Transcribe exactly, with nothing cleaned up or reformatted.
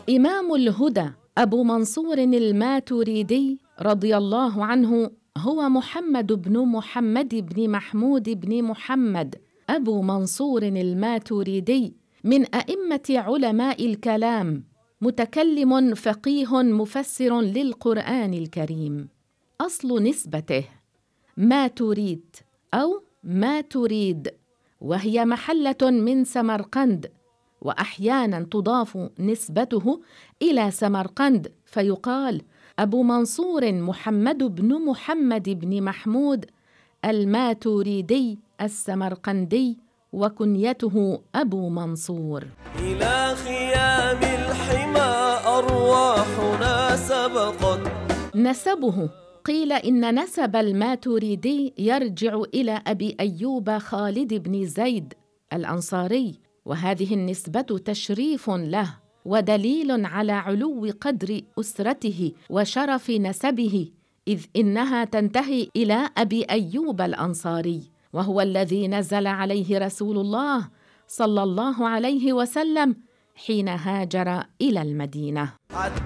إمام الهدى أبو منصور الماتريدي رضي الله عنه هو محمد بن محمد بن محمود بن محمد أبو منصور الماتريدي، من أئمة علماء الكلام، متكلم فقيه مفسر للقرآن الكريم. أصل نسبته ما تريد أو ما تريد، وهي محلة من سمرقند، وأحياناً تضاف نسبته إلى سمرقند فيقال أبو منصور محمد بن محمد بن محمود الماتريدي السمرقندي، وكنيته أبو منصور. إلى خيام الحمى أرواحنا سبقت. نسبه قيل إن نسب الماتريدي يرجع إلى أبي أيوب خالد بن زيد الأنصاري، وهذه النسبة تشريف له ودليل على علو قدر أسرته وشرف نسبه، إذ إنها تنتهي إلى أبي أيوب الأنصاري، وهو الذي نزل عليه رسول الله صلى الله عليه وسلم حين هاجر إلى المدينة.